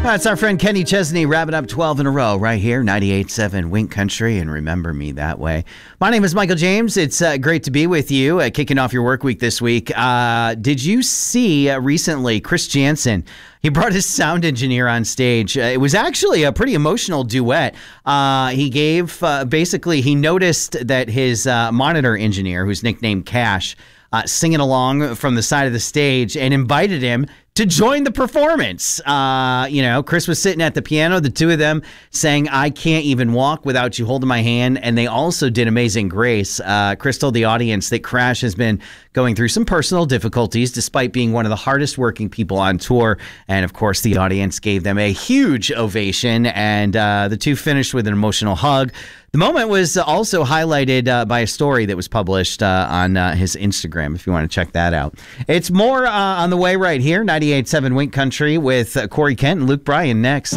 That's our friend Kenny Chesney wrapping up 12 in a row right here, 98.7 Wink Country, and remember me that way. My name is Michael James. It's great to be with you, kicking off your work week this week. Did you see recently Chris Jansen? He brought his sound engineer on stage. It was actually a pretty emotional duet. He gave, basically, he noticed that his monitor engineer, who's nicknamed Cash, singing along from the side of the stage and invited him to join the performance. Chris was sitting at the piano, the two of them sang "I Can't Even Walk Without You Holding My Hand," and they also did Amazing Grace. Chris told the audience that Crash has been going through some personal difficulties despite being one of the hardest working people on tour. And of course, the audience gave them a huge ovation, and the two finished with an emotional hug. The moment was also highlighted by a story that was published on his Instagram, if you want to check that out. It's more on the way right here, 98.7 Wink Country, with Corey Kent and Luke Bryan next.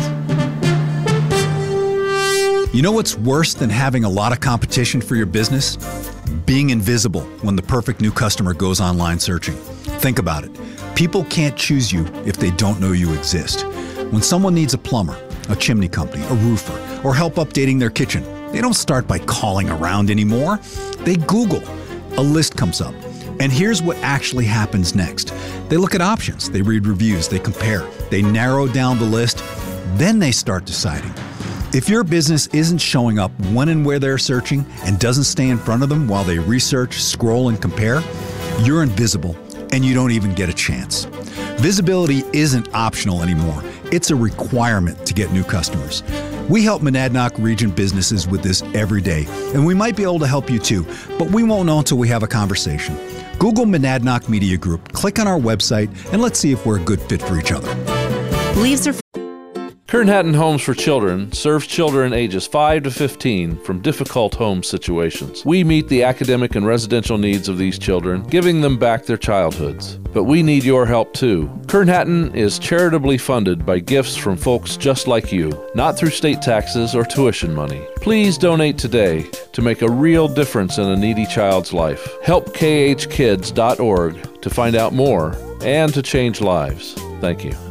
You know what's worse than having a lot of competition for your business? Being invisible when the perfect new customer goes online searching. Think about it. People can't choose you if they don't know you exist. When someone needs a plumber, a chimney company, a roofer, or help updating their kitchen, they don't start by calling around anymore. They Google. A list comes up. And here's what actually happens next. They look at options, they read reviews, they compare, they narrow down the list, then they start deciding. If your business isn't showing up when and where they're searching and doesn't stay in front of them while they research, scroll, and compare, you're invisible and you don't even get a chance. Visibility isn't optional anymore. It's a requirement to get new customers. We help Monadnock region businesses with this every day, and we might be able to help you too, but we won't know until we have a conversation. Google Monadnock Media Group, click on our website, and let's see if we're a good fit for each other. Leaves are Kern Hatton Homes for Children serves children ages 5 to 15 from difficult home situations. We meet the academic and residential needs of these children, giving them back their childhoods. But we need your help too. Kern Hatton is charitably funded by gifts from folks just like you, not through state taxes or tuition money. Please donate today to make a real difference in a needy child's life. Help khkids.org to find out more and to change lives. Thank you.